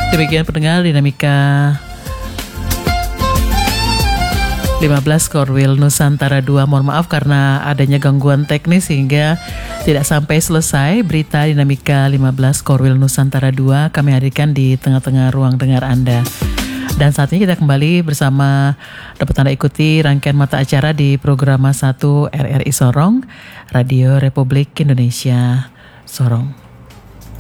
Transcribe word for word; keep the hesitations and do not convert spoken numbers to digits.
Demikian pendengar Dinamika lima belas Korwil Nusantara dua. Mohon maaf karena adanya gangguan teknis sehingga tidak sampai selesai berita Dinamika lima belas Korwil Nusantara dua kami hadirkan di tengah-tengah ruang dengar Anda. Dan saat ini kita kembali bersama dapat Anda ikuti rangkaian mata acara di Programa satu R R I Sorong, Radio Republik Indonesia Sorong.